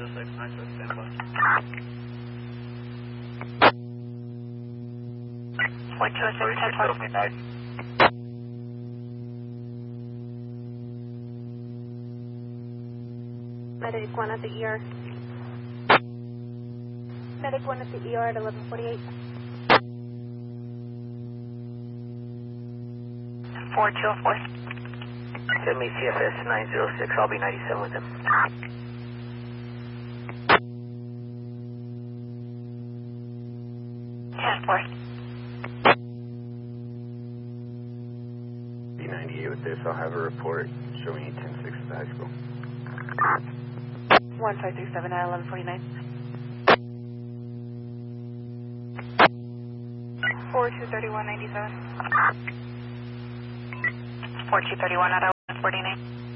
906, 906, stand by. 4206, 10 Medic 1 at the ER. Medic 1 at the ER at 1148. 4204. Send me CFS 906, I'll be 97 with him. B98 with this, I'll have a report showing you 10-6 at the high school. 1537 at 1149. 423197. 4231 at 1149.